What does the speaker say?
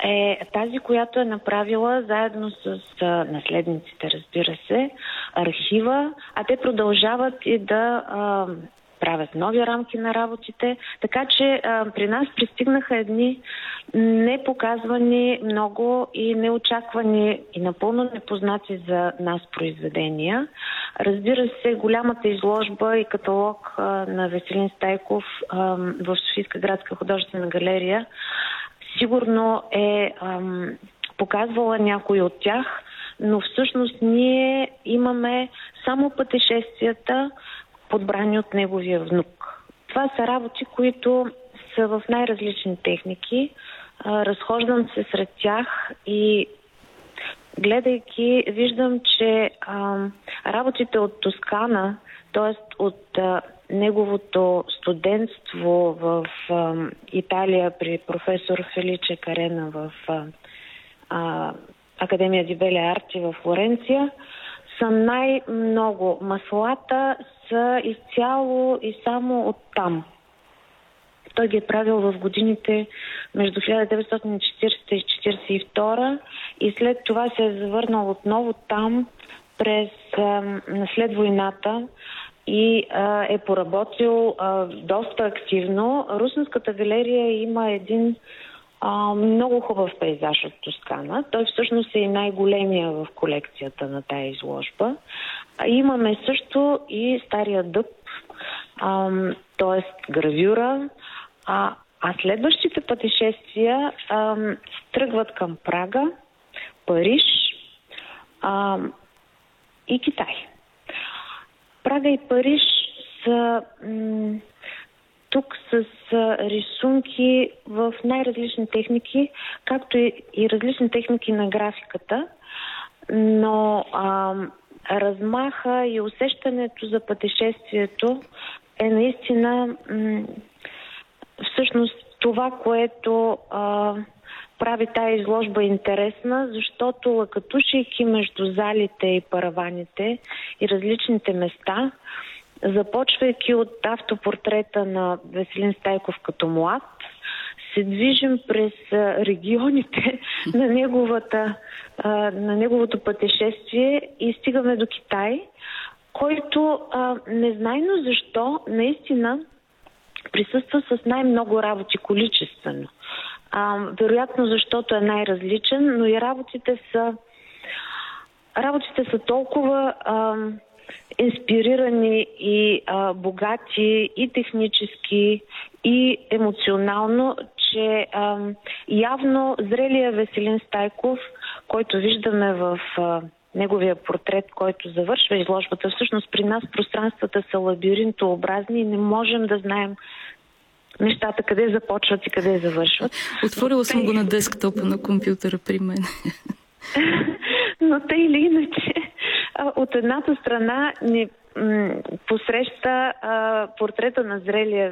е тази, която е направила заедно с наследниците, разбира се, архива, а те продължават и да правят нови рамки на работите. Така че при нас пристигнаха едни непоказвани много и неочаквани и напълно непознати за нас произведения. Разбира се, голямата изложба и каталог на Веселин Стайков в Софийска градска художествена галерия сигурно е показвала някои от тях, но всъщност ние имаме само пътешествията, подбрани от неговия внук. Това са работи, които са в най-различни техники. Разхождам се сред тях и гледайки, виждам, че работите от Тоскана, т.е. от неговото студентство в Италия при професор Феличе Карена в Академия ди Беле Арти в Флоренция, са най-много. Маслата са изцяло и само от там. Той ги е правил в годините между 1940 и 1942 и след това се е завърнал отново там след войната и е поработил доста активно. Русенската галерия има един много хубав пейзаж от Тоскана. Той всъщност е и най-големия в колекцията на тая изложба. Имаме също и Стария дъб, т.е. гравюра, а следващите пътешествия тръгват към Прага, Париж и Китай. Прага и Париж са тук с рисунки в най-различни техники, както и различни техники на графиката, но размаха и усещането за пътешествието е наистина всъщност това, което прави тая изложба интересна, защото лъкатушейки между залите и параваните и различните места, започвайки от автопортрета на Веселин Стайков като млад, се движим през регионите на неговото пътешествие и стигаме до Китай, който незнайно защо наистина присъства с най-много работи количествено. Вероятно защото е най-различен, но и работите са толкова инспирирани и богати и технически, и емоционално, че явно зрелия Веселин Стайков, който виждаме в неговия портрет, който завършва изложбата, всъщност при нас пространствата са лабиринтообразни и не можем да знаем нещата къде започват и къде завършват. Отворила съм го на десктопа на компютъра при мен. Но тъй или иначе, от едната страна ни посреща портрета на зрелия